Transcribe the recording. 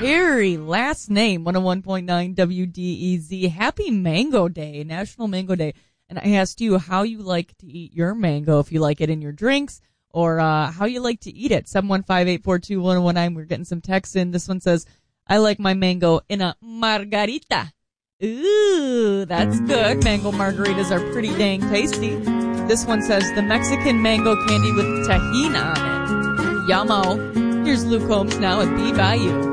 Terry, last name, 101.9 WDEZ. Happy Mango Day, National Mango Day. And I asked you how you like to eat your mango, if you like it in your drinks, or how you like to eat it. 715-842-1019. We're getting some texts in. This one says, I like my mango in a margarita. Ooh, that's good. Mango margaritas are pretty dang tasty. This one says, the Mexican mango candy with tahini on it. Yummo. Here's Luke Combs now at B Bayou.